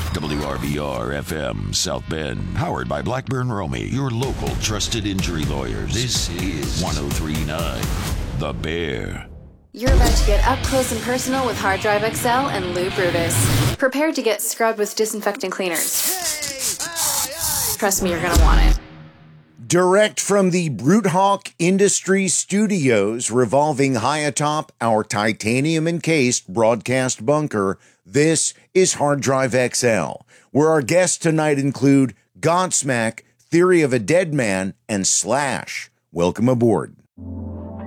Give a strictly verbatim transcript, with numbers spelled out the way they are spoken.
W R B R F M South Bend, powered by Blackburn Romy, your local trusted injury lawyers. This is one oh three point nine The Bear. You're about to get up close and personal with Hard Drive X L and Lou Brutus. Prepare to get scrubbed with disinfectant cleaners. Trust me, you're going to want it. Direct from the Brute Hawk Industries Studios, revolving high atop our titanium-encased broadcast bunker, this is Hard Drive X L, where our guests tonight include Godsmack, Theory of a Dead Man, and Slash. Welcome aboard.